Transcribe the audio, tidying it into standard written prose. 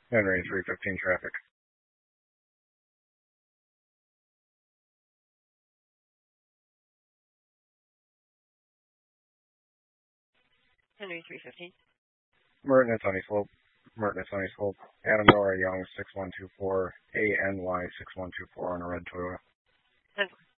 Henry 315 traffic. Henry 315. Merton at Sunny Slope. Merton at Sunny Slope. Adam Nora Young 6124 ANY 6124 on a red Toyota. 10